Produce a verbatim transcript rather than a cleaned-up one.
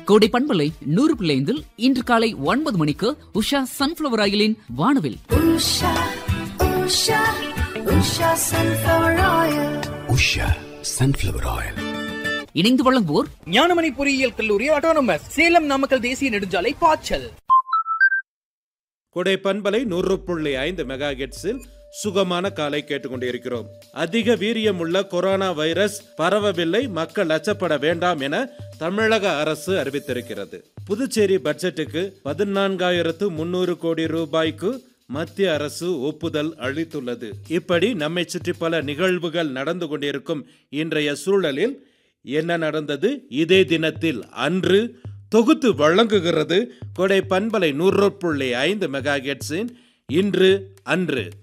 கோடை பண்பலை நூறு பிள்ளைந்தில் இன்று காலை ஒன்பது மணிக்கு உஷா சன்ஃபிளவர் ஆயிலின் வானவில். Usha, Usha, Usha Sunflower Oil. Usha sunflower oil. இணைந்து வழங்குவோர் ஞானமணி பொறியியல் கல்லூரி ஆட்டோனமஸ், சேலம் நாமக்கல் தேசிய நெடுஞ்சாலை, பாய்ச்சல். கொடை பண்பலை நூறு புள்ளி ஐந்து மெகா ஹெர்ட்ஸில் சுகமான காலை கேட்டுக்கொண்டிருக்கிறோம். அதிக வீரியம் உள்ள கொரோனா வைரஸ் பரவவில்லை, மக்கள் அச்சப்பட வேண்டாம் என தமிழக அரசு அறிவித்திருக்கிறது. புதுச்சேரி பட்ஜெட்டுக்கு பதினான்காயிரத்து முன்னூறு கோடி ரூபாய்க்கு மத்திய அரசு ஒப்புதல் அளித்துள்ளது. இப்படி நம்மை சுற்றி பல நிகழ்வுகள் நடந்து கொண்டிருக்கும் இன்றைய சூழலில் என்ன நடந்தது இதே தினத்தில் அன்று தொகுத்து வழங்குகிறது கொடை பண்பலை நூறு புள்ளி ஐந்து மெகா ஹெர்ட்ஸின் இன்று அன்று.